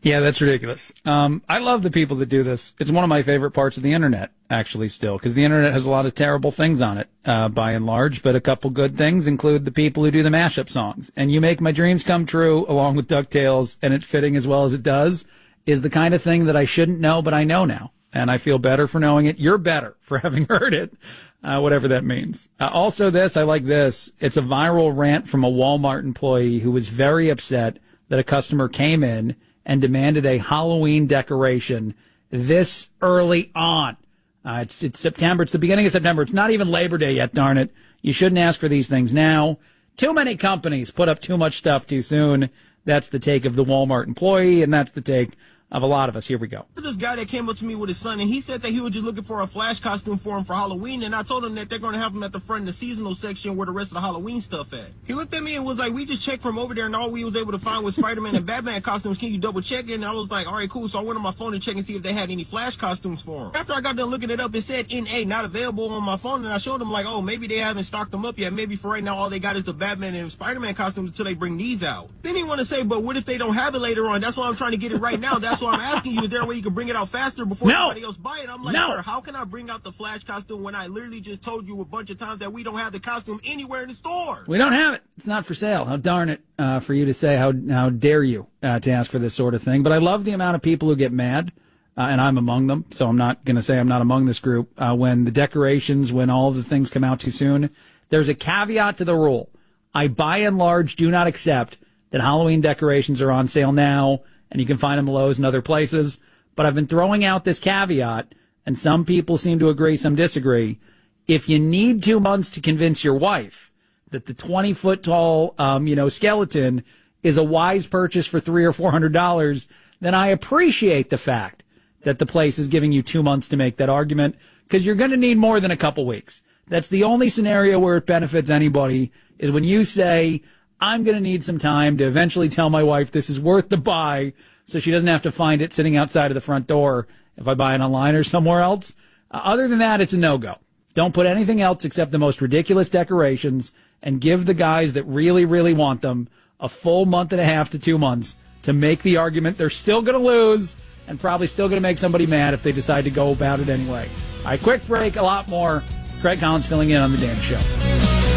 Yeah, that's ridiculous. I love the people that do this. It's one of my favorite parts of the internet, actually, still, because the internet has a lot of terrible things on it, by and large, but a couple good things include the people who do the mashup songs. And You Make My Dreams Come True, along with DuckTales, and it fitting as well as it does, is the kind of thing that I shouldn't know, but I know now. And I feel better for knowing it. You're better for having heard it, whatever that means. Also this, I like this. It's a viral rant from a Walmart employee who was very upset that a customer came in and demanded a Halloween decoration this early on. It's September. It's the beginning of September. It's not even Labor Day yet, darn it. You shouldn't ask for these things now. Too many companies put up too much stuff too soon. That's the take of the Walmart employee, and that's the take of a lot of us. Here we go. This guy that came up to me with his son, and he said that he was just looking for a Flash costume for him for Halloween, and I told him that they're going to have him at the front in the seasonal section where the rest of the Halloween stuff at. He looked at me and was like, we just checked from over there, and all we was able to find was Spider-Man and Batman costumes. Can you double check it? And I was like, all right, cool. So I went on my phone and checked and see if they had any Flash costumes for him. After I got done looking it up, it said NA, not available on my phone, and I showed him like, oh, maybe they haven't stocked them up yet. Maybe for right now, all they got is the Batman and Spider-Man costumes until they bring these out. Then he want to say, but what if they don't have it later on? That's why I'm trying to get it right now. That's why I'm asking you, is there a way you can bring it out faster before everybody else buy it? I'm like, sir, how can I bring out the Flash costume when I literally just told you a bunch of times that we don't have the costume anywhere in the store? We don't have it. It's not for sale. How darn it for you to say, how dare you to ask for this sort of thing. But I love the amount of people who get mad, and I'm among them, so I'm not going to say I'm not among this group. When the decorations, when all the things come out too soon, there's a caveat to the rule. I, by and large, do not accept that Halloween decorations are on sale now, and you can find them at Lowe's and other places. But I've been throwing out this caveat, and some people seem to agree, some disagree. If you need 2 months to convince your wife that the 20-foot tall, skeleton is a wise purchase for $300 or $400, then I appreciate the fact that the place is giving you 2 months to make that argument, because you're going to need more than a couple weeks. That's the only scenario where it benefits anybody, is when you say, I'm going to need some time to eventually tell my wife this is worth the buy, so she doesn't have to find it sitting outside of the front door if I buy it online or somewhere else. Other than that, it's a no-go. Don't put anything else except the most ridiculous decorations, and give the guys that really, really want them a full month and a half to 2 months to make the argument. They're still going to lose and probably still going to make somebody mad if they decide to go about it anyway. All right, quick break, a lot more. Craig Collins filling in on The Dan Show.